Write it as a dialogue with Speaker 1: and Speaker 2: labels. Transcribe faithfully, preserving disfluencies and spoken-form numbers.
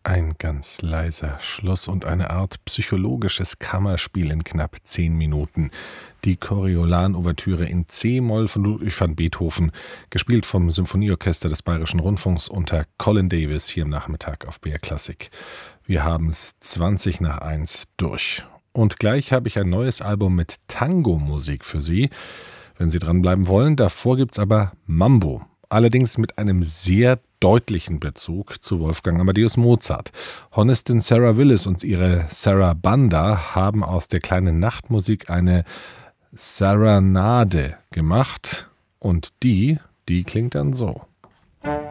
Speaker 1: Ein ganz leiser Schluss und eine Art psychologisches Kammerspiel in knapp zehn Minuten. Die Coriolan-Ouvertüre in C-Moll von Ludwig van Beethoven, gespielt vom Symphonieorchester des Bayerischen Rundfunks unter Colin Davis hier am Nachmittag auf B R Klassik. Wir haben es zwanzig nach eins durch. Und gleich habe ich ein neues Album mit Tango-Musik für Sie, wenn Sie dranbleiben wollen. Davor gibt's aber Mambo. Allerdings mit einem sehr deutlichen Bezug zu Wolfgang Amadeus Mozart. Honestin Sarah Willis und ihre Sarabanda haben aus der kleinen Nachtmusik eine Saranade gemacht und die, die klingt dann so.